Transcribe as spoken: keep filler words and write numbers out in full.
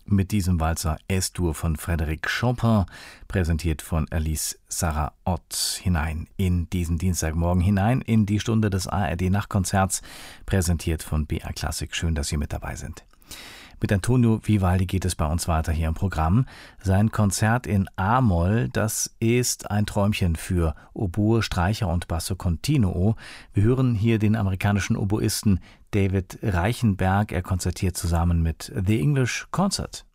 mit diesem Walzer S-Dur von Frédéric Chopin, präsentiert von Alice Sarah Ott, hinein in diesen Dienstagmorgen, hinein in die Stunde des A R D-Nachtkonzerts, präsentiert von B R Classic. Schön, dass Sie mit dabei sind. Mit Antonio Vivaldi geht es bei uns weiter hier im Programm. Sein Konzert in A-Moll, das ist ein Träumchen für Oboe, Streicher und Basso Continuo. Wir hören hier den amerikanischen Oboisten David Reichenberg. Er konzertiert zusammen mit The English Concert.